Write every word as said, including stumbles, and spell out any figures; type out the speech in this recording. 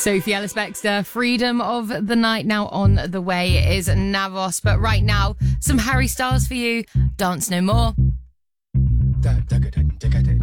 Sophie Ellis-Bextor, Freedom of the Night. Now on the way is Navos. But right now, some Harry Styles for you. Dance No More.